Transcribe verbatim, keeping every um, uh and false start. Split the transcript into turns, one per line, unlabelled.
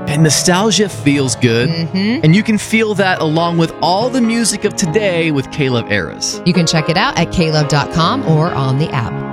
And nostalgia feels good.
Mm-hmm.
And you can feel that along with all the music of today with K-Love Eras.
You can check it out at K love dot com or on the app.